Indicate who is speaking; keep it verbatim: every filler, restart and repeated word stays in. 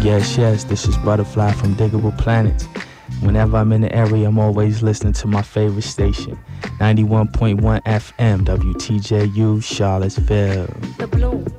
Speaker 1: Yes, yes, this is Butterfly from Diggable Planets. Whenever I'm in the area, I'm always listening to my favorite station, ninety-one point one F M, W T J U, Charlottesville.
Speaker 2: The Bloom.